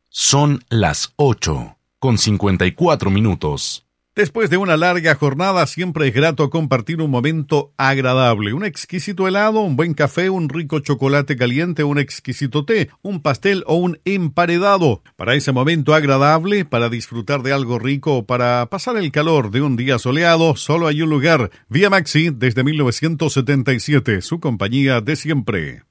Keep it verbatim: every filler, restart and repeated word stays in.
Son las ocho, con cincuenta y cuatro minutos. Después de una larga jornada, siempre es grato compartir un momento agradable. Un exquisito helado, un buen café, un rico chocolate caliente, un exquisito té, un pastel o un emparedado. Para ese momento agradable, para disfrutar de algo rico o para pasar el calor de un día soleado, solo hay un lugar. Vía Maxi desde mil novecientos setenta y siete, su compañía de siempre.